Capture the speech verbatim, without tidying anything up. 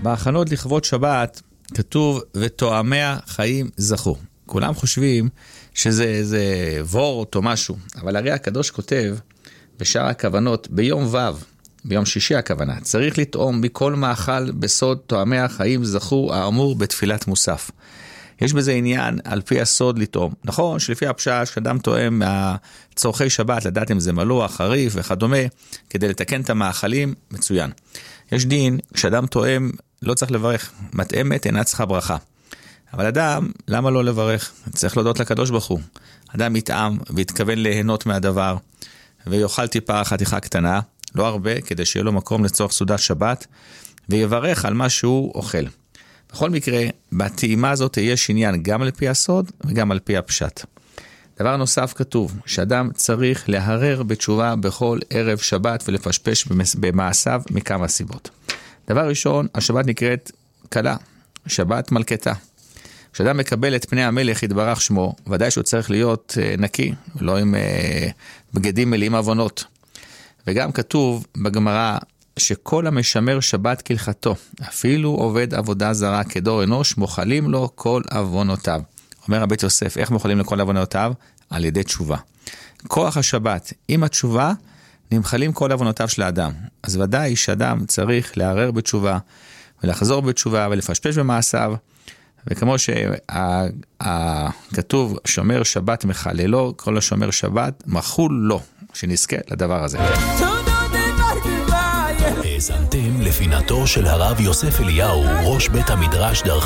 בהכנות לכבוד שבת כתוב ותואמיה חיים זכו. כולם חושבים שזה איזה וורט או משהו, אבל הרי הקדוש כותב בשאר הכוונות ביום ו', ביום שישי הכוונה, צריך לטעום מכל מאכל בסוד תואמיה חיים זכו האמור בתפילת מוסף. יש בזה עניין על פי הסוד לטעום. נכון שלפי הפשט שאדם טועם מהצורכי שבת, לדעת אם זה מלוח, חריף וכדומה, כדי לתקן את המאכלים, מצוין. יש דין, כשאדם טועם לא צריך לברך, מטעמת אינה צריכה ברכה. אבל אדם, למה לא לברך? צריך להודות לקדוש ברוך הוא. אדם יטעם והתכוון ליהנות מהדבר, ויאכל טיפה חתיכה קטנה, לא הרבה, כדי שיהיה לו מקום לצורך סעודת שבת, ויברך על מה שהוא אוכל. בכל מקרה, בטעימה הזאת יש עניין גם על פי הסוד וגם על פי הפשט. דבר נוסף כתוב, שאדם צריך להרר בתשובה בכל ערב שבת ולפשפש במעשיו מכמה סיבות. דבר ראשון, השבת נקראת קלה, שבת מלכתה. כשאדם מקבל את פני המלך יתברך שמו, ודאי שהוא צריך להיות נקי, לא עם בגדים מלאים עוונות. וגם כתוב בגמרא, שכל המשמר שבת כהלכתו, אפילו עובד עבודה זרה כדור אנוש, מוחלים לו כל עוונותיו. אומר הבית יוסף, איך מוחלים לכל עוונותיו? על ידי תשובה. כוח השבת, עם התשובה, נמחלים כל עוונותיו של האדם. אז ודאי שאדם צריך לערער בתשובה, ולחזור בתשובה, ולפשפש במעשיו, וכמו שכתוב, שומר שבת מחללו, כל השומר שבת, מחול לו, שנזכה לדבר הזה. האזנתם לפינתו של הרב יוסף אליהו, ראש בית המדרש דרכי